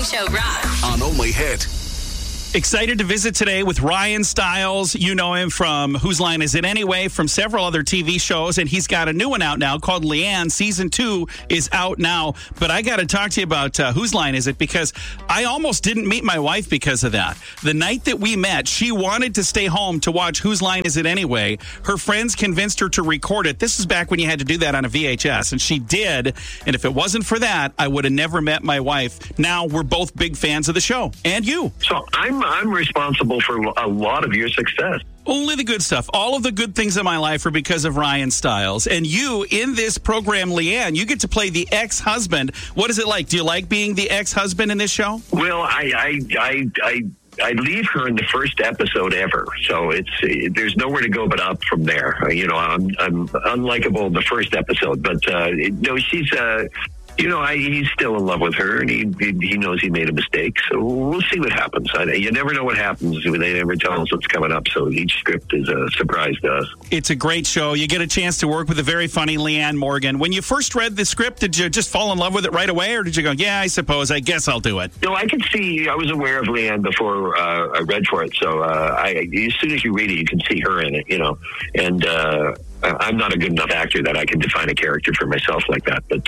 Morning Show Rock. On Only Hit. Excited to visit today with Ryan Stiles. You know him from Whose Line Is It Anyway, from several other TV shows, and he's got a new one out now called Leanne. Season 2 is out now, but I got to talk to you about Whose Line Is It, because I almost didn't meet my wife because of that. The night that we met, she wanted to stay home to watch Whose Line Is It Anyway. Her friends convinced her to record it. This is back when you had to do that on a VHS, and she did, and if it wasn't for that, I would have never met my wife. Now we're both big fans of the show, and you. So I'm responsible for a lot of your success. Only the good stuff. All of the good things in my life are because of Ryan Stiles. And you, in this program, Leanne, you get to play the ex-husband. What is it like? Do you like being the ex-husband in this show? Well, I leave her in the first episode ever, so there's nowhere to go but up from there. I'm unlikable in the first episode, but no, she's. He's still in love with her, and he knows he made a mistake. So we'll see what happens. You never know what happens. They never tell us what's coming up, so each script is a surprise to us. It's a great show. You get a chance to work with a very funny Leanne Morgan. When you first read the script, did you just fall in love with it right away, or did you go, yeah, I guess I'll do it? No, I could see. I was aware of Leanne before I read for it, so as soon as you read it, you can see her in it, and I'm not a good enough actor that I can define a character for myself like that, but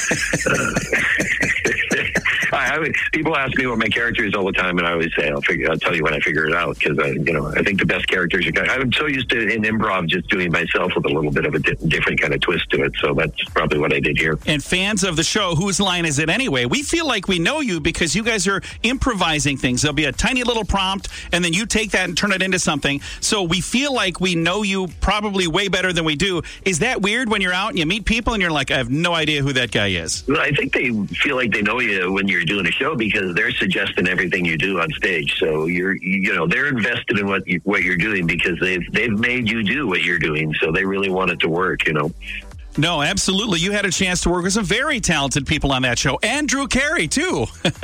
people ask me what my character is all the time, and I always say I'll tell you when I figure it out, because I think the best characters are. I'm so used to in improv just doing myself with a little bit of a different kind of twist to it, so that's probably what I did here. And fans of the show, Whose Line Is It Anyway? We feel like we know you because you guys are improvising things. There'll be a tiny little prompt, and then you take that and turn it into something. So we feel like we know you probably way better than we do. Is that weird when you're out and you meet people and you're like, I have no idea who that guy is? Well, I think they feel like they know you when you're doing a show because they're suggesting everything you do on stage. So they're invested in what you're doing because they've made you do what you're doing. So they really want it to work, No, absolutely. You had a chance to work with some very talented people on that show. And Drew Carey, too.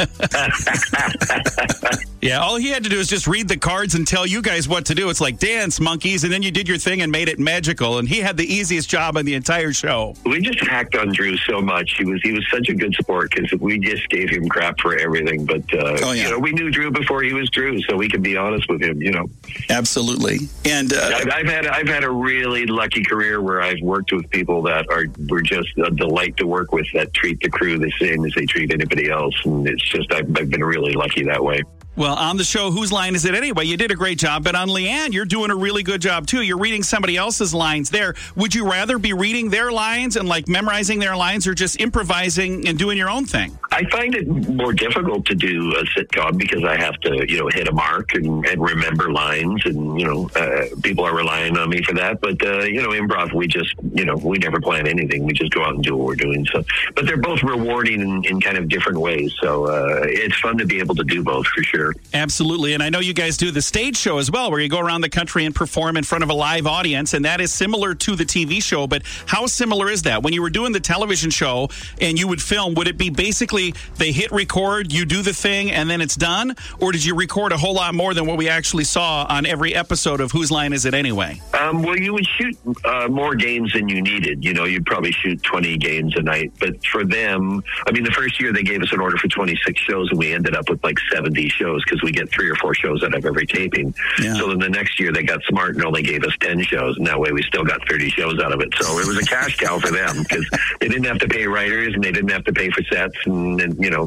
Yeah, all he had to do is just read the cards and tell you guys what to do. It's like dance, monkeys, and then you did your thing and made it magical. And he had the easiest job on the entire show. We just hacked on Drew so much. He was such a good sport because we just gave him crap for everything. But, we knew Drew before he was Drew, so we can be honest with him, Absolutely. And I've had a really lucky career where I've worked with people that were just a delight to work with, that treat the crew the same as they treat anybody else. And it's just, I've been really lucky that way. Well, on the show, Whose Line Is It Anyway? You did a great job. But on Leanne, you're doing a really good job, too. You're reading somebody else's lines there. Would you rather be reading their lines and, memorizing their lines or just improvising and doing your own thing? I find it more difficult to do a sitcom because I have to, hit a mark and remember lines. And, people are relying on me for that. But, improv, we just, we never plan anything. We just go out and do what we're doing. So, but they're both rewarding in kind of different ways. So it's fun to be able to do both, for sure. Absolutely. And I know you guys do the stage show as well, where you go around the country and perform in front of a live audience, and that is similar to the TV show. But how similar is that? When you were doing the television show and you would film, would it be basically they hit record, you do the thing, and then it's done? Or did you record a whole lot more than what we actually saw on every episode of Whose Line Is It Anyway? Well, you would shoot more games than you needed. You'd probably shoot 20 games a night. But for them, the first year they gave us an order for 26 shows, and we ended up with 70 shows because we get 3 or 4 shows out of every taping. Yeah. So then the next year they got smart and only gave us 10 shows, and that way we still got 30 shows out of it. So it was a cash cow for them because they didn't have to pay writers and they didn't have to pay for sets, and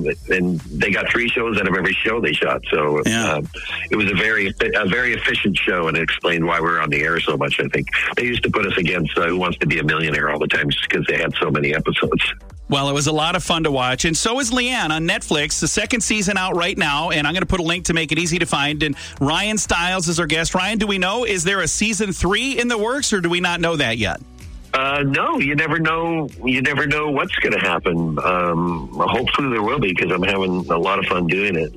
they got 3 shows out of every show they shot. So it was a very efficient show, and it explained why we were on the air so much. I think they used to put us against Who Wants to Be a Millionaire all the time just because they had so many episodes. Well, it was a lot of fun to watch, and so is Leanne on Netflix. The second season out right now, and I'm going to put a link to make it easy to find. And Ryan Stiles is our guest. Ryan, do we know, is there a season 3 in the works, or do we not know that yet? No, you never know. You never know what's going to happen. Hopefully there will be, because I'm having a lot of fun doing it.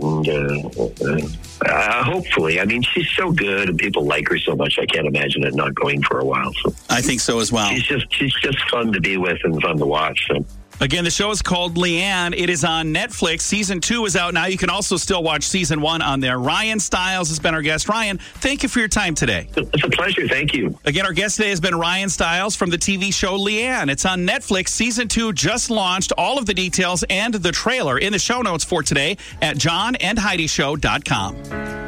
And hopefully, she's so good and people like her so much. I can't imagine it not going for a while. So I think so as well. She's just fun to be with and fun to watch. So. Again, the show is called Leanne. It is on Netflix. Season 2 is out now. You can also still watch Season 1 on there. Ryan Stiles has been our guest. Ryan, thank you for your time today. It's a pleasure. Thank you. Again, our guest today has been Ryan Stiles from the TV show Leanne. It's on Netflix. Season 2 just launched. All of the details and the trailer in the show notes for today at johnandheidishow.com.